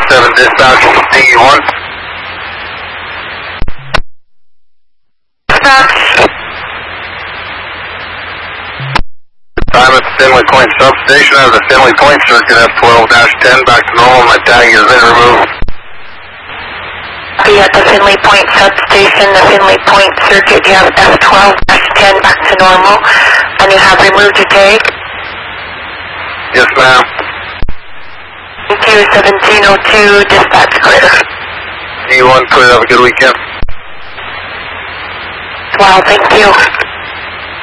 7 dispatch, D1. Dispatch. I'm at the Finley Point substation. I have the Finley Point circuit F12-10 back to normal. My tag has been removed. Be at the Finley Point substation, the Finley Point circuit. You have F12-10 back to normal, and you have removed your tag. Yes, ma'am. Thank you. 1702 dispatch clear. D1 clear. Have a good weekend. Well, thank you.